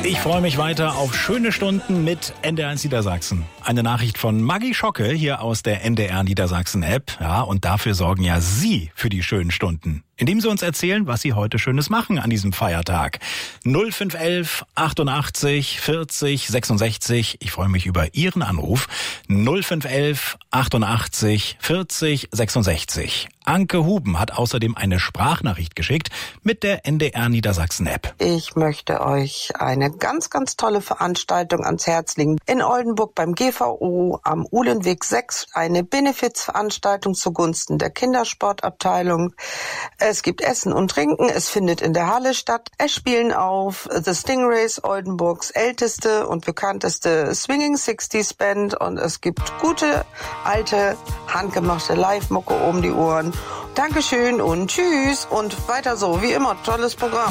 Ich freue mich weiter auf schöne Stunden mit NDR1 Niedersachsen. Eine Nachricht von Maggie Schocke hier aus der NDR Niedersachsen App. Ja, und dafür sorgen ja Sie für die schönen Stunden, indem Sie uns erzählen, was Sie heute Schönes machen an diesem Feiertag. 0511 88 40 66. Ich freue mich über Ihren Anruf. 0511 88 40 66. Anke Huben hat außerdem eine Sprachnachricht geschickt mit der NDR Niedersachsen App. Ich möchte euch eine ganz, ganz tolle Veranstaltung ans Herz legen. In Oldenburg beim GVO am Uhlenweg 6 eine Benefizveranstaltung zugunsten der Kindersportabteilung. Es gibt Essen und Trinken. Es findet in der Halle statt. Es spielen auf The Stingrays, Oldenburgs älteste und bekannteste Swinging 60s Band, und es gibt gute, alte, handgemachte Live-Mucke um die Ohren. Dankeschön und tschüss und weiter so, wie immer, tolles Programm.